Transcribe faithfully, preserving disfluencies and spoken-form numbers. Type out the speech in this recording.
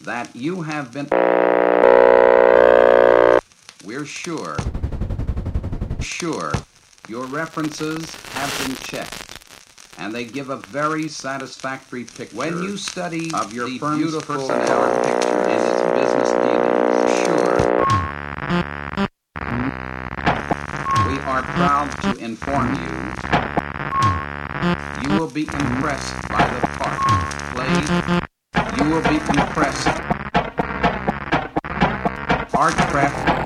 that you have been. We're sure, sure, your references have been checked, and they give a very satisfactory picture when you study of your firm's beautiful personality picture and its business dealings. Sure, we are proud to inform you you will be impressed by the part played. You will be impressed. Artcraft